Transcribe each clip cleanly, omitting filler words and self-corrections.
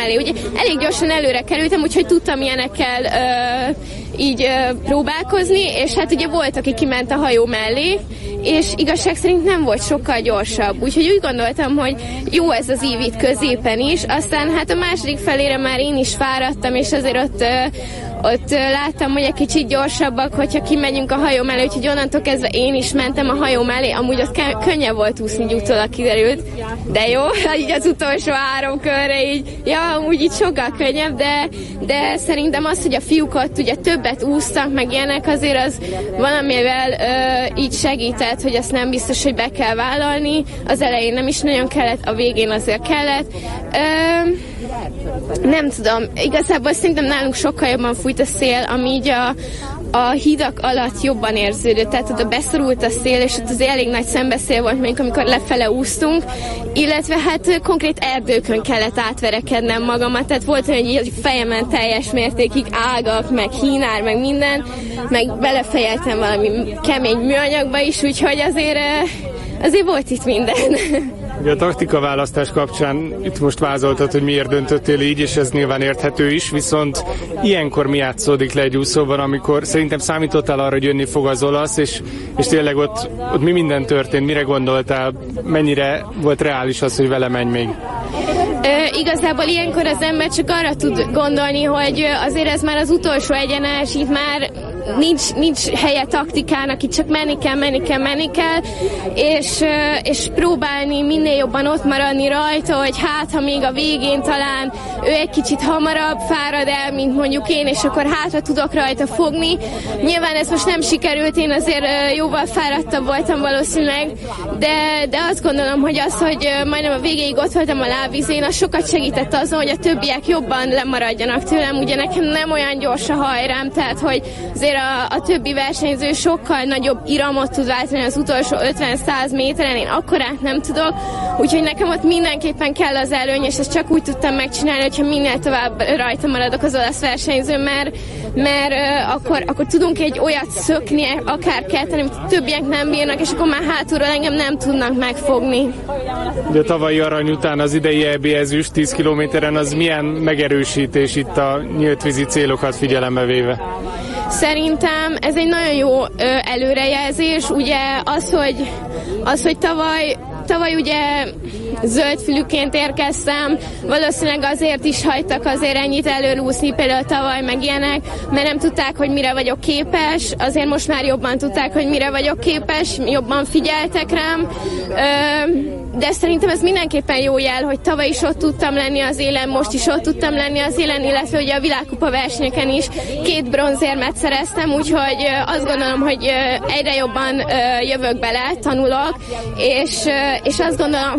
mellé. Ugye elég gyorsan előre kerültem, úgyhogy tudtam ilyenekkel így próbálkozni, és hát ugye volt, aki kiment a hajó mellé, és igazság szerint nem volt sokkal gyorsabb. Úgyhogy úgy gondoltam, hogy jó ez az ív itt középen is, aztán hát a második felére már én is fáradtam, és azért ott láttam, hogy egy kicsit gyorsabbak, hogyha kimegyünk a hajó mellé, úgyhogy onnantól kezdve én is mentem a hajó mellé, amúgy ott könnyebb volt úszni, így utólag kiderült, de jó, így az utolsó 3 körre így, ja, amúgy így sokkal könnyebb, de szerintem az, hogy a fiúk ott ugye többet úsztak, meg ilyenek, azért az valamivel így segített, hogy azt nem biztos, hogy be kell vállalni, az elején nem is nagyon kellett, a végén azért kellett. Nem tudom, igazából szerintem nálunk sokkal jobban fújt a szél, ami így a hídak alatt jobban érződött, tehát oda beszorult a szél, és ott az elég nagy szembeszél volt, mondjuk amikor lefele úsztunk, illetve hát konkrét erdőkön kellett átverekednem magamat, tehát volt olyan, hogy fejemen teljes mértékig ágak, meg hínár, meg minden, meg belefejeltem valami kemény műanyagba is, úgyhogy azért volt itt minden. Ugye a taktikaválasztás kapcsán itt most vázoltad, hogy miért döntöttél így, és ez nyilván érthető is, viszont ilyenkor mi játszódik le egy úszóban, amikor szerintem számítottál arra, hogy jönni fog az olasz, és tényleg ott mi minden történt, mire gondoltál, mennyire volt reális az, hogy vele menj még? Igazából ilyenkor az ember csak arra tud gondolni, hogy azért ez már az utolsó egyenes, itt már nincs helye taktikának, itt csak menni kell, és próbálni minél jobban ott maradni rajta, hogy hát, ha még a végén talán ő egy kicsit hamarabb fárad el, mint mondjuk én, és akkor hátra tudok rajta fogni. Nyilván ez most nem sikerült, én azért jóval fáradtabb voltam valószínűleg, de azt gondolom, hogy az, hogy majdnem a végéig ott voltam a lábvízén, az sokat segített azon, hogy a többiek jobban lemaradjanak tőlem. Ugye nekem nem olyan gyors a hajrám, tehát hogy azért a többi versenyző sokkal nagyobb iramot tud váltani az utolsó 50-100 méteren, én akkorát nem tudok, úgyhogy nekem ott mindenképpen kell az előny, és ezt csak úgy tudtam megcsinálni, hogyha minél tovább rajta maradok az olasz versenyzőn, mert akkor tudunk egy olyat szökni, akár ketten, amit a többiek nem bírnak, és akkor már hátulról engem nem tudnak megfogni. De a tavalyi arany után az idei EB ezüst 10 kilométeren az milyen megerősítés itt a nyíltvízi célokat figyelembe véve? Szerintem ez egy nagyon jó előrejelzés, ugye az, hogy tavaly ugye zöldfülűként érkeztem, valószínűleg azért is hagytak azért ennyit előrúszni, például tavaly meg ilyenek, mert nem tudták, hogy mire vagyok képes, azért most már jobban tudták, hogy mire vagyok képes, jobban figyeltek rám, de szerintem ez mindenképpen jó jel, hogy tavaly is ott tudtam lenni az élen, most is ott tudtam lenni az élen, illetve ugye a világkupa versenyeken is 2 bronzérmet szereztem, úgyhogy azt gondolom, hogy egyre jobban jövök bele, tanulok, és azt gondolom,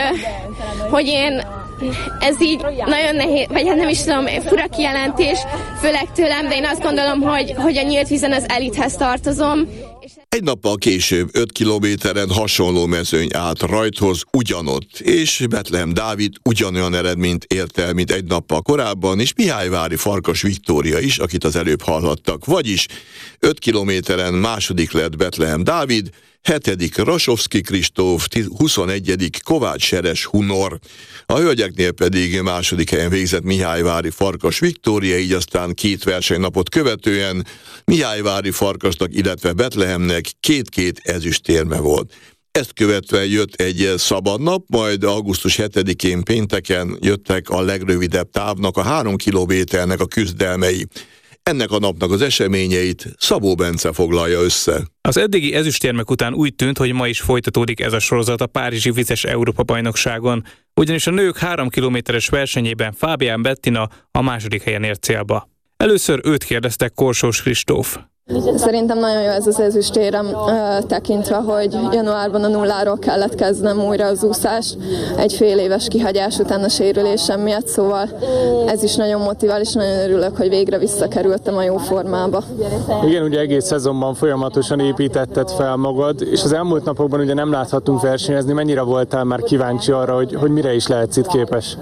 hogy én ez így nagyon nehéz, vagy hát nem is tudom, fura kijelentés, főleg tőlem, de én azt gondolom, hogy a nyílt vízen az elithez tartozom. Egy nappal később 5 kilométeren hasonló mezőny állt rajthoz ugyanott, és Betlehem Dávid ugyanolyan eredményt ért el, mint egy nappal korábban, és Mihályvári Farkas Viktória is, akit az előbb hallhattak. Vagyis 5 kilométeren második lett Betlehem Dávid, 7. Rasovszky Kristóf, 21. Kovács Seres Hunor. A hölgyeknél pedig második helyen végzett Mihályvári Farkas Viktória, így aztán 2 versenynapot követően Mihályvári Farkasnak, illetve Betlehemnek 2 ezüstérme volt. Ezt követve jött egy szabad nap, majd augusztus 7-én pénteken jöttek a legrövidebb távnak, a 3 kilométernek a küzdelmei. Ennek a napnak az eseményeit Szabó Bence foglalja össze. Az eddigi ezüstérmek után úgy tűnt, hogy ma is folytatódik ez a sorozat a párizsi vizes Európa-bajnokságon, ugyanis a nők 3 kilométeres versenyében Fábián Bettina a második helyen ért célba. Először őt kérdeztek Korsós Kristóf. Szerintem nagyon jó ez az ezüstérem, tekintve, hogy januárban a nulláról kellett kezdenem újra az úszást, egy fél éves kihagyás után a sérülésem miatt, szóval ez is nagyon motivál, és nagyon örülök, hogy végre visszakerültem a jó formába. Igen, ugye egész szezonban folyamatosan építetted fel magad, és az elmúlt napokban ugye nem láthattunk versenyezni, mennyire voltál már kíváncsi arra, hogy mire is lehetsz itt képes?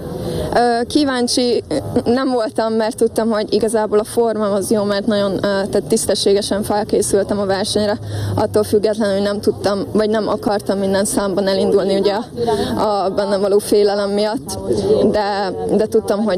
Kíváncsi nem voltam, mert tudtam, hogy igazából a formám az jó, mert nagyon tisztességesen felkészültem a versenyre, attól függetlenül, hogy nem tudtam, vagy nem akartam minden számban elindulni ugye a bennem való félelem miatt, de tudtam,